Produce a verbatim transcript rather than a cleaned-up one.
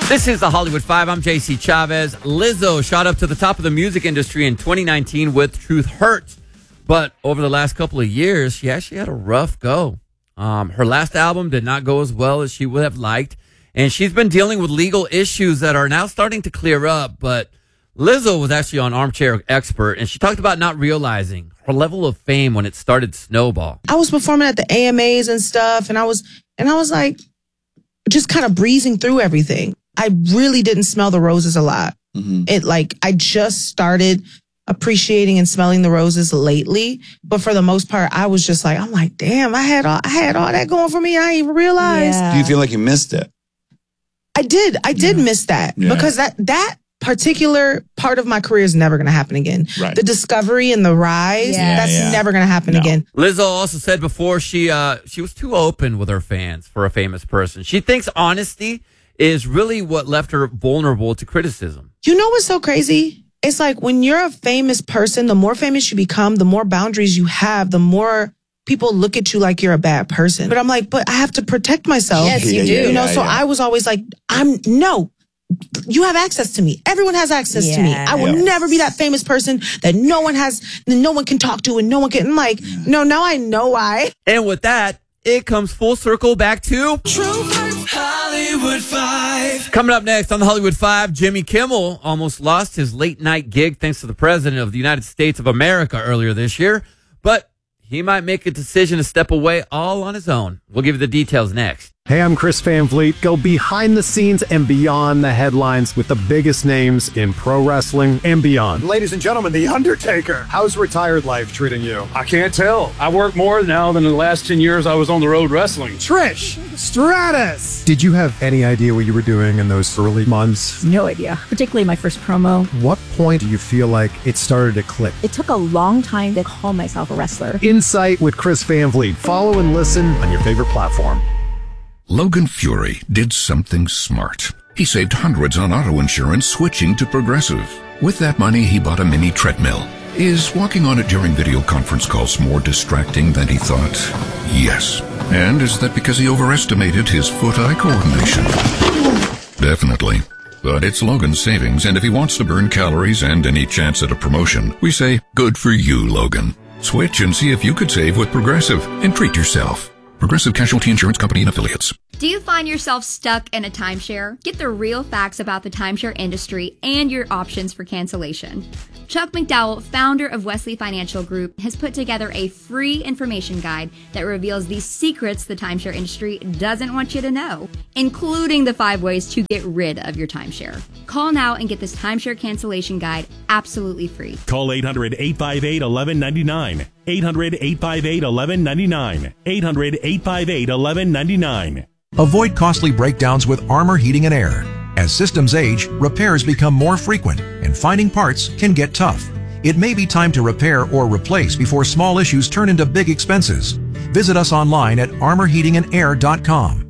This is the Hollywood Five. I'm J C Chavez. Lizzo shot up to the top of the music industry in twenty nineteen with Truth Hurts. But over the last couple of years, she actually had a rough go. Um, her last album did not go as well as she would have liked. And she's been dealing with legal issues that are now starting to clear up. But Lizzo was actually on Armchair Expert, and she talked about not realizing her level of fame when it started to snowball. I was performing at the A M As and stuff, and I was, and I was like, just kind of breezing through everything. I really didn't smell the roses a lot. Mm-hmm. It like, I just started appreciating and smelling the roses lately. But for the most part, I was just like, I'm like, damn, I had all, I had all that going for me. I didn't even realize. Yeah. Do you feel like you missed it? I did. I did yeah. miss that yeah. because that, that particular part of my career is never going to happen again. Right. The discovery and the rise, yeah. that's yeah. never going to happen no. again. Lizzo also said before she, uh, she was too open with her fans for a famous person. She thinks honesty is really what left her vulnerable to criticism. You know what's so crazy? It's like when you're a famous person, the more famous you become, the more boundaries you have, the more people look at you like you're a bad person. But I'm like, but I have to protect myself. Yes, you yeah, do. You know, yeah, so yeah. I was always like, I'm, no, you have access to me. Everyone has access yes. to me. I will yes. never be that famous person that no one has, that no one can talk to and no one can, I'm like, no, now I know why. And with that, it comes full circle back to Truth Hollywood Five. Coming up next on the Hollywood Five, Jimmy Kimmel almost lost his late night gig thanks to the president of the United States of America earlier this year, but he might make a decision to step away all on his own. We'll give you the details next. Hey, I'm Chris Van Vliet. Go behind the scenes and beyond the headlines with the biggest names in pro wrestling and beyond. Ladies and gentlemen, The Undertaker. How's retired life treating you? I can't tell. I work more now than in the last ten years I was on the road wrestling. Trish Stratus. Did you have any idea what you were doing in those early months? No idea, particularly my first promo. What point do you feel like it started to click? It took a long time to call myself a wrestler. Insight with Chris Van Vliet. Follow and listen on your favorite platform. Logan Fury did something smart. He saved hundreds on auto insurance switching to Progressive. With that money, he bought a mini treadmill. Is walking on it during video conference calls more distracting than he thought? Yes. And is that because he overestimated his foot-eye coordination? Definitely. But it's Logan's savings, and if he wants to burn calories and any chance at a promotion, we say, good for you, Logan. Switch and see if you could save with Progressive and treat yourself. Progressive Casualty Insurance Company and Affiliates. Do you find yourself stuck in a timeshare? Get the real facts about the timeshare industry and your options for cancellation. Chuck McDowell, founder of Wesley Financial Group, has put together a free information guide that reveals the secrets the timeshare industry doesn't want you to know, including the five ways to get rid of your timeshare. Call now and get this timeshare cancellation guide absolutely free. Call eight hundred, eight five eight, one one nine nine. eight hundred, eight five eight, one one nine nine. eight hundred, eight five eight, one one nine nine. Avoid costly breakdowns with Armor Heating and Air. As systems age, repairs become more frequent, and finding parts can get tough. It may be time to repair or replace before small issues turn into big expenses. Visit us online at armor heating and air dot com.